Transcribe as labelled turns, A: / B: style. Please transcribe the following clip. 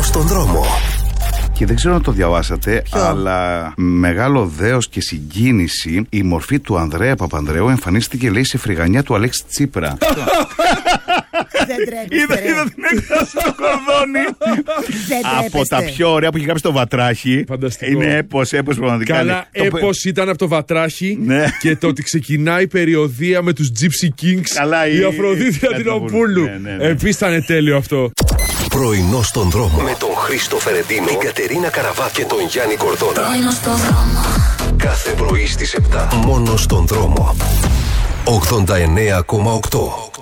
A: στον δρόμο.
B: Και δεν ξέρω αν το διαβάσατε, αλλά μεγάλο δέος και συγκίνηση, η μορφή του Ανδρέα Παπανδρέου εμφανίστηκε, λέει, σε φρυγανιά του Αλέξη Τσίπρα.
C: Δεν τρέπεστε.
B: Είδα την έκφραση στο κορδόνι. Από τα πιο ωραία που είχε γράψει το Βατράχι.
D: Φανταστικό.
B: Είναι έπος πραγματικά.
D: Καλά, έπος ήταν από το Βατράχι.
B: Ναι.
D: Και το ότι ξεκινάει η περιοδία με τους Gypsy Kings.
B: Καλά,
D: η Αφροδίτη Αντινοπούλου.
B: Ναι.
D: Επίσης ήταν τέλειο αυτό.
A: Πρωινό στον δρόμο. Με τον Χρήστο Φερεντίνο, την Κατερίνα Καραβά και τον Γιάννη Κορδόνα.
E: Πρωινό στον δρόμο.
A: Κάθε πρωί στις 7. Μόνο στον δρόμο. 89,8.